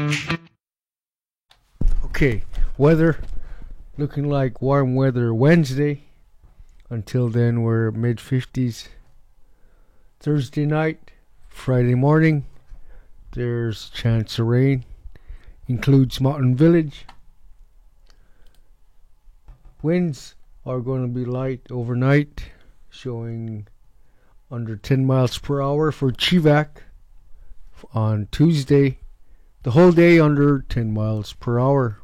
Okay, weather looking like warm weather Wednesday. Until then, we're mid 50s. Thursday night, Friday morning, there's chance of rain. Includes Mountain Village. Winds are going to be light overnight, showing under 10 miles per hour for Chivac on Tuesday. The whole day under 10 miles per hour.